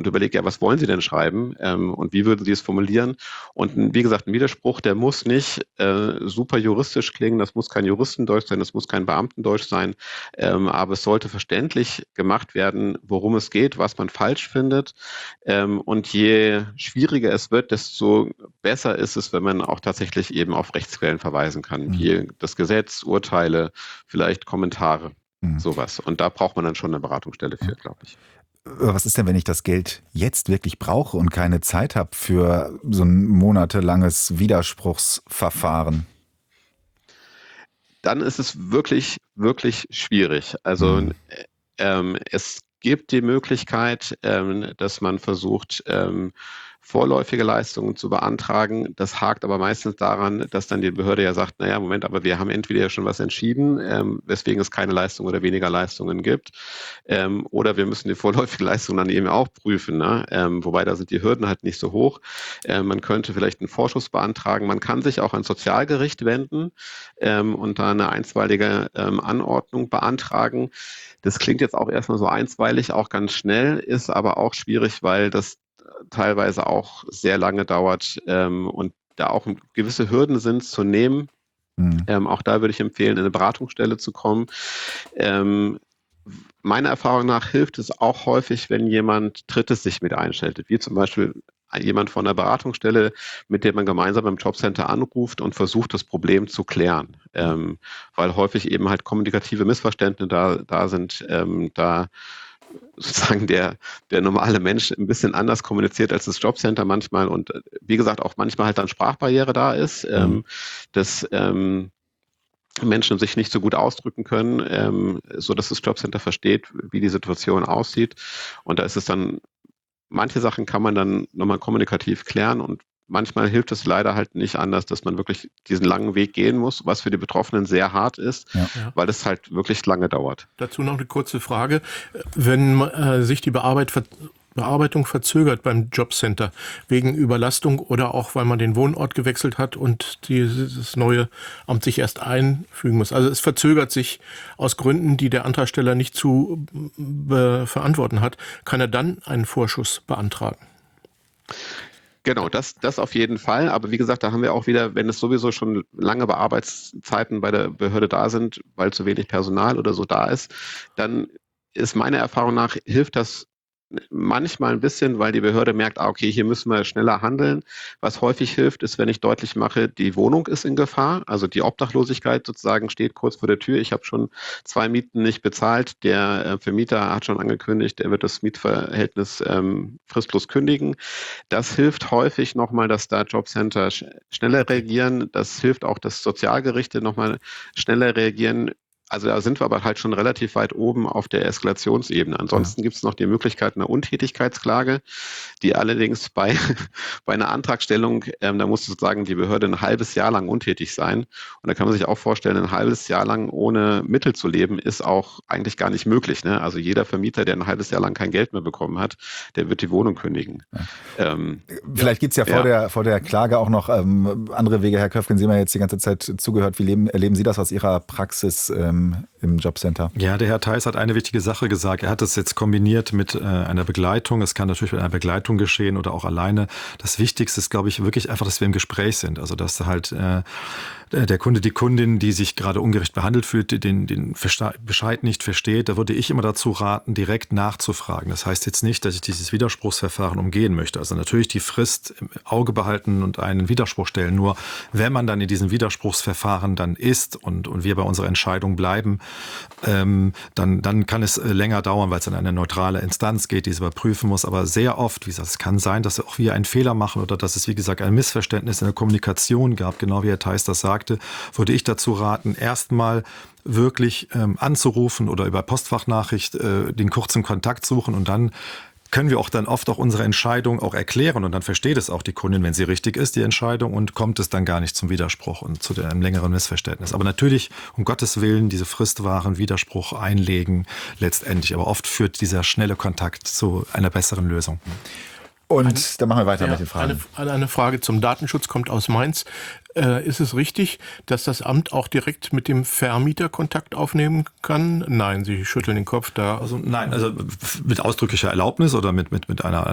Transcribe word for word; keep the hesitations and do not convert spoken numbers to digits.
und überlege, ja, was wollen Sie denn schreiben ähm, und wie würden Sie es formulieren? Und wie gesagt, ein Widerspruch, der muss nicht äh, super juristisch klingen, das muss kein Juristendeutsch sein, das muss kein Beamtendeutsch sein, ähm, aber es sollte verständlich gemacht werden, worum es geht, was man falsch findet. Ähm, und je schwieriger es wird, desto besser ist es, wenn man auch tatsächlich eben auf Rechtsquellen verweisen kann, Mhm. wie das Gesetz, Urteile, vielleicht Kommentare, Mhm. sowas. Und da braucht man dann schon eine Beratungsstelle für, glaube ich. Was ist denn, wenn ich das Geld jetzt wirklich brauche und keine Zeit habe für so ein monatelanges Widerspruchsverfahren? Dann ist es wirklich, wirklich schwierig. Also Mhm. ähm, es gibt die Möglichkeit, ähm, dass man versucht, ähm, vorläufige Leistungen zu beantragen. Das hakt aber meistens daran, dass dann die Behörde ja sagt, naja, Moment, aber wir haben entweder ja schon was entschieden, ähm, weswegen es keine Leistung oder weniger Leistungen gibt, ähm, oder wir müssen die vorläufige Leistung dann eben auch prüfen. Ne? Ähm, wobei da sind die Hürden halt nicht so hoch. Äh, man könnte vielleicht einen Vorschuss beantragen. Man kann sich auch ans Sozialgericht wenden ähm, und da eine einstweilige ähm, Anordnung beantragen. Das klingt jetzt auch erstmal so einstweilig, auch ganz schnell, ist aber auch schwierig, weil das teilweise auch sehr lange dauert ähm, und da auch gewisse Hürden sind zu nehmen. Mhm. Ähm, auch da würde ich empfehlen, in eine Beratungsstelle zu kommen. Ähm, meiner Erfahrung nach hilft es auch häufig, wenn jemand Drittes sich mit einschaltet, wie zum Beispiel jemand von der Beratungsstelle, mit dem man gemeinsam im Jobcenter anruft und versucht, das Problem zu klären. Ähm, weil häufig eben halt kommunikative Missverständnisse da, da sind, ähm, da sozusagen der, der normale Mensch ein bisschen anders kommuniziert als das Jobcenter manchmal und wie gesagt auch manchmal halt dann Sprachbarriere da ist, Mhm. ähm, dass ähm, Menschen sich nicht so gut ausdrücken können, ähm, so dass das Jobcenter versteht, wie die Situation aussieht. Und da ist es dann, manche Sachen kann man dann nochmal kommunikativ klären und manchmal hilft es leider halt nicht anders, dass man wirklich diesen langen Weg gehen muss, was für die Betroffenen sehr hart ist, Ja. Ja. weil es halt wirklich lange dauert. Dazu noch eine kurze Frage. Wenn äh, sich die Bearbeit, Bearbeitung verzögert beim Jobcenter wegen Überlastung oder auch weil man den Wohnort gewechselt hat und dieses neue Amt sich erst einfügen muss. Also es verzögert sich aus Gründen, die der Antragsteller nicht zu äh, verantworten hat, kann er dann einen Vorschuss beantragen. Genau, das, das auf jeden Fall. Aber wie gesagt, da haben wir auch wieder, wenn es sowieso schon lange Bearbeitszeiten bei der Behörde da sind, weil zu wenig Personal oder so da ist, dann ist meiner Erfahrung nach, hilft das manchmal ein bisschen, weil die Behörde merkt, ah, okay, hier müssen wir schneller handeln. Was häufig hilft, ist, wenn ich deutlich mache, die Wohnung ist in Gefahr, also die Obdachlosigkeit sozusagen steht kurz vor der Tür. Ich habe schon zwei Mieten nicht bezahlt. Der äh, Vermieter hat schon angekündigt, er wird das Mietverhältnis ähm, fristlos kündigen. Das hilft häufig nochmal, dass da Jobcenter sch schneller reagieren. Das hilft auch, dass Sozialgerichte nochmal schneller reagieren. Also da sind wir aber halt schon relativ weit oben auf der Eskalationsebene. Ansonsten gibt es noch die Möglichkeit einer Untätigkeitsklage, die allerdings bei, bei einer Antragstellung, ähm, da muss sozusagen die Behörde ein halbes Jahr lang untätig sein. Und da kann man sich auch vorstellen, ein halbes Jahr lang ohne Mittel zu leben, ist auch eigentlich gar nicht möglich. Ne? Also jeder Vermieter, der ein halbes Jahr lang kein Geld mehr bekommen hat, der wird die Wohnung kündigen. Ja. Ähm, Vielleicht gibt es ja, vor, ja. Der, vor der Klage auch noch ähm, andere Wege. Herr Köfgen, Sie haben ja jetzt die ganze Zeit zugehört. Wie leben, erleben Sie das aus Ihrer Praxis ähm, im Jobcenter? Ja, der Herr Theis hat eine wichtige Sache gesagt. Er hat es jetzt kombiniert mit äh, einer Begleitung. Es kann natürlich mit einer Begleitung geschehen oder auch alleine. Das Wichtigste ist, glaube ich, wirklich einfach, dass wir im Gespräch sind. Also, dass halt äh, der Kunde, die Kundin, die sich gerade ungerecht behandelt fühlt, den, den Bescheid nicht versteht, da würde ich immer dazu raten, direkt nachzufragen. Das heißt jetzt nicht, dass ich dieses Widerspruchsverfahren umgehen möchte. Also natürlich die Frist im Auge behalten und einen Widerspruch stellen. Nur wenn man dann in diesem Widerspruchsverfahren dann ist und, und wir bei unserer Entscheidung bleiben, ähm, dann, dann kann es länger dauern, weil es an eine neutrale Instanz geht, die es überprüfen muss. Aber sehr oft, wie gesagt, es kann sein, dass auch wir einen Fehler machen oder dass es, wie gesagt, ein Missverständnis in der Kommunikation gab, genau wie Herr Theis das sagte, würde ich dazu raten, erstmal wirklich ähm, anzurufen oder über Postfachnachricht äh, den kurzen Kontakt suchen und dann können wir auch dann oft auch unsere Entscheidung auch erklären und dann versteht es auch die Kundin, wenn sie richtig ist, die Entscheidung und kommt es dann gar nicht zum Widerspruch und zu einem längeren Missverständnis. Aber natürlich, um Gottes Willen, diese fristwahren Widerspruch einlegen letztendlich. Aber oft führt dieser schnelle Kontakt zu einer besseren Lösung. Und eine, dann machen wir weiter ja, mit den Fragen. Eine, eine Frage zum Datenschutz kommt aus Mainz. Äh, ist es richtig, dass das Amt auch direkt mit dem Vermieter Kontakt aufnehmen kann? Nein, Sie schütteln den Kopf da. Also nein, also mit ausdrücklicher Erlaubnis oder mit, mit, mit einer